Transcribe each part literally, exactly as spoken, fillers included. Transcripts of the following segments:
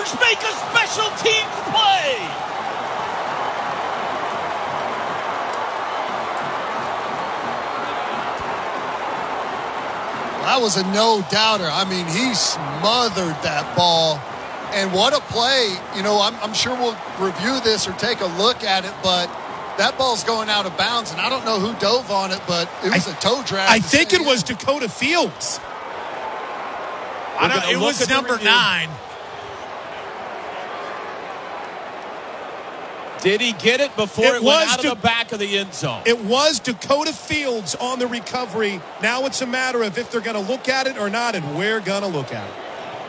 Sooners make a special teams play. That was a no-doubter. I mean, he smothered that ball. And what a play. You know, I'm, I'm sure we'll review this or take a look at it, but that ball's going out of bounds, and I don't know who dove on it, but it was I, a toe drag. I think it was Dakota Fields. I don't, it was number nine. Did he get it before it, it went out of da- the back of the end zone? It was Dakota Fields on the recovery. Now it's a matter of if they're going to look at it or not, and we're going to look at it.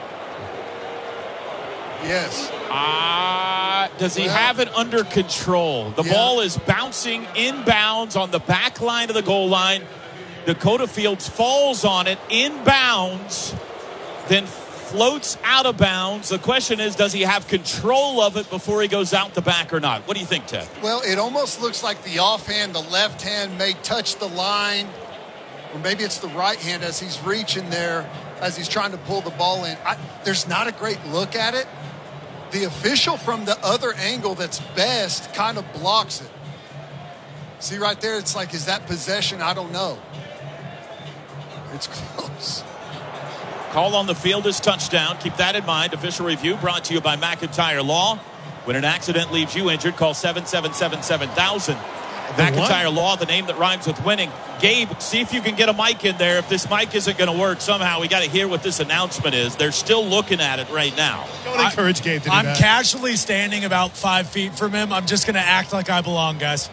Yes. Uh, does he well, have it under control? The yeah. ball is bouncing inbounds on the back line of the goal line. Dakota Fields falls on it inbounds, then floats out of bounds. The question is, does he have control of it before he goes out the back or not? What do you think, Ted? Well, it almost looks like the offhand, the left hand may touch the line, or maybe it's the right hand as he's reaching there, as he's trying to pull the ball in. I, there's not a great look at it. The official from the other angle that's best kind of blocks it. See right there, it's like, is that possession? I don't know. It's close. Call on the field is touchdown. Keep that in mind. Official review brought to you by McIntyre Law. When an accident leaves you injured, call seven seven seven, seven thousand. McIntyre Law, the name that rhymes with winning. Gabe, see if you can get a mic in there. If this mic isn't going to work somehow, we got to hear what this announcement is. They're still looking at it right now. Don't encourage Gabe to do I'm that. casually standing about five feet from him. I'm just going to act like I belong, guys.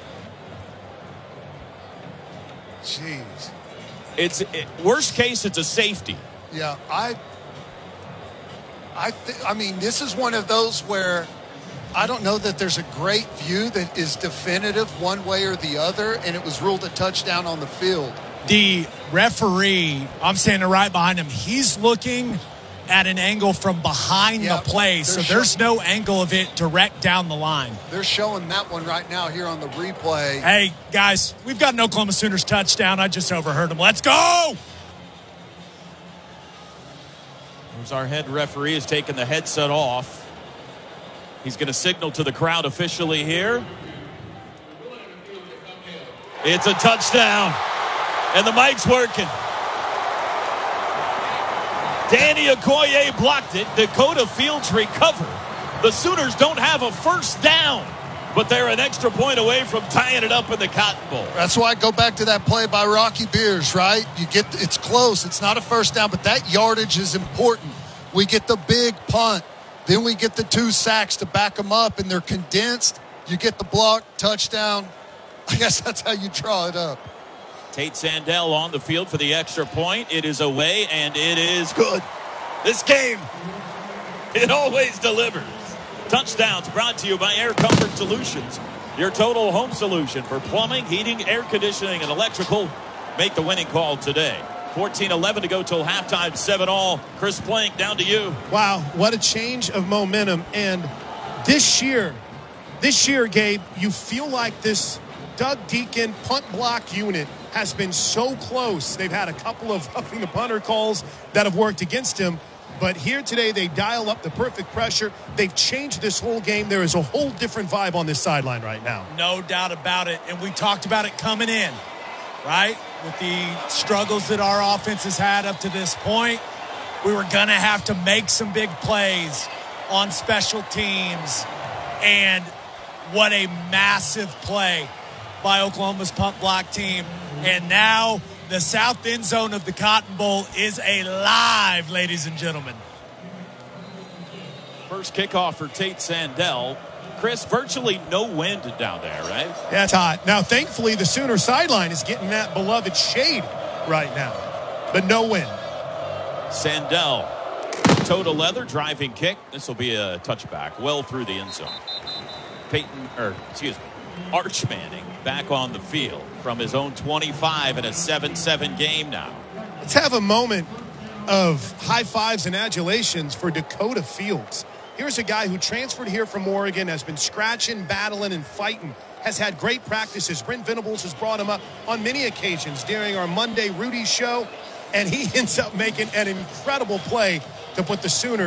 Jeez. It's it, worst case, it's a safety. Yeah, I, I, th- I mean, this is one of those where I don't know that there's a great view that is definitive one way or the other, and it was ruled a touchdown on the field. The referee, I'm standing right behind him. He's looking at an angle from behind yeah, the play, so show- there's no angle of it direct down the line. They're showing that one right now here on the replay. Hey, guys, we've got an Oklahoma Sooners touchdown. I just overheard him. Let's go! Our head referee has taken the headset off. He's going to signal to the crowd officially here. It's a touchdown. And the mic's working. Danny Okoye blocked it. Dakota Fields recovered. The Sooners don't have a first down, but they're an extra point away from tying it up in the Cotton Bowl. That's why I go back to that play by Rocky Beers, right? You get it's close. It's not a first down, but that yardage is important. We get the big punt. Then we get the two sacks to back them up, and they're condensed. You get the block, touchdown. I guess that's how you draw it up. Tate Sandell on the field for the extra point. It is away, and it is good. This game, it always delivers. Touchdowns brought to you by Air Comfort Solutions, your total home solution for plumbing, heating, air conditioning, and electrical. Make the winning call today. fourteen eleven to go till halftime, seven all. Chris Plank, down to you. Wow, what a change of momentum. And this year, this year, Gabe, you feel like this Doug Deacon punt block unit has been so close. They've had a couple of roughing the punter calls that have worked against him. But here today, they dial up the perfect pressure. They've changed this whole game. There is a whole different vibe on this sideline right now. No doubt about it. And we talked about it coming in, right? With the struggles that our offense has had up to this point, we were going to have to make some big plays on special teams. And what a massive play by Oklahoma's punt block team. And now the south end zone of the Cotton Bowl is alive, ladies and gentlemen. First kickoff for Tate Sandell. Chris, virtually no wind down there, right? Yeah, it's hot. Now, thankfully, the Sooner sideline is getting that beloved shade right now, but no wind. Sandell, toe to leather, driving kick. This will be a touchback, well through the end zone. Peyton, or excuse me, Arch Manning back on the field from his own twenty-five in a seven seven game now. Let's have a moment of high fives and adulations for Dakota Fields. Here's a guy who transferred here from Oregon, has been scratching, battling, and fighting, has had great practices. Brent Venables has brought him up on many occasions during our Monday Rudy show, and he ends up making an incredible play to put the Sooners